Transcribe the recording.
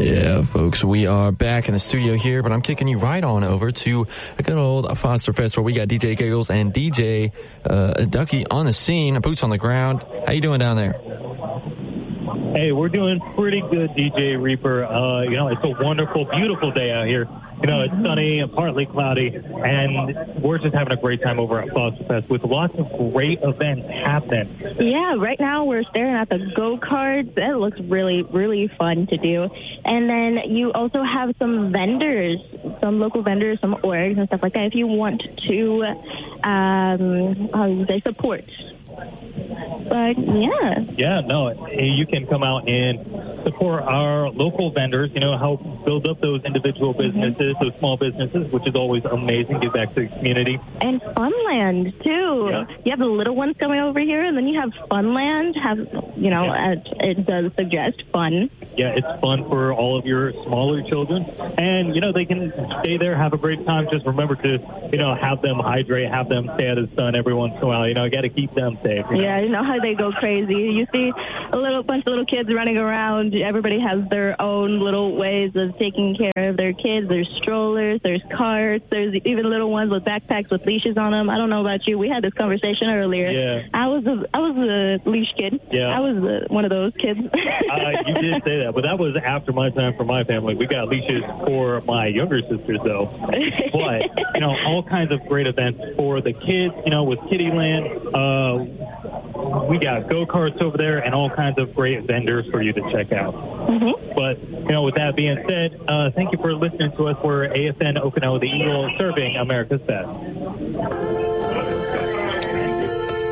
Yeah, folks, we are back in the studio here, but I'm kicking you right on over to a good old Foster Fest where we got DJ Giggles and DJ Ducky on the scene, boots on the ground. How you doing down there? Hey, we're doing pretty good, DJ Reaper. It's a wonderful, beautiful day out here. It's sunny and partly cloudy, and we're just having a great time over at Foster Fest with lots of great events happening. Yeah, right now we're staring at the go-karts. That looks really, really fun to do. And then you also have some vendors, some local vendors, some orgs and stuff like that if you want to, support. But, yeah. Yeah, no, you can come out and support our local vendors, help build up those individual businesses, those small businesses, which is always amazing, give back to the community. And Funland, too. Yeah. You have the little ones coming over here, and then you have Funland. It does suggest fun. Yeah, it's fun for all of your smaller children. And, they can stay there, have a great time. Just remember to, have them hydrate, have them stay out of the sun every once in a while. Got to keep them safe. Yeah, you know how they go crazy. You see a bunch of little kids running around. Everybody has their own little ways of taking care of their kids. There's strollers, there's carts, there's even little ones with backpacks with leashes on them. I don't know about you. We had this conversation earlier. Yeah. I was a leash kid. Yeah. I was one of those kids. You did say that, but that was after my time for my family. We got leashes for my younger sisters, though. But, all kinds of great events for the kids, with Kittyland. We got go-karts over there and all kinds of great vendors for you to check out. Mm-hmm. But, with that being said, thank you for listening to us. We're AFN Okinawa the Eagle serving America's Best.